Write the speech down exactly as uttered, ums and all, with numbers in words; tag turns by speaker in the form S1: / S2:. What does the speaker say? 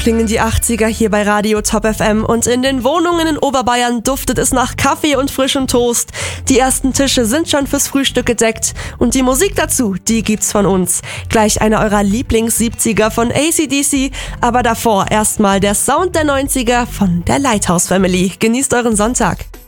S1: Klingen die achtziger hier bei Radio Top F M und in den Wohnungen in Oberbayern duftet es nach Kaffee und frischem Toast. Die ersten Tische sind schon fürs Frühstück gedeckt und die Musik dazu, die gibt's von uns. Gleich einer eurer Lieblings-siebziger von A C D C, aber davor erstmal der Sound der neunziger von der Lighthouse Family. Genießt euren Sonntag.